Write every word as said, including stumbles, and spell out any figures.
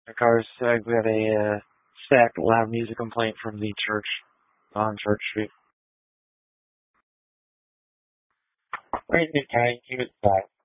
Of course, uh, we had a uh, stack loud music complaint from the church on Church Street. Where's the guy? He was back.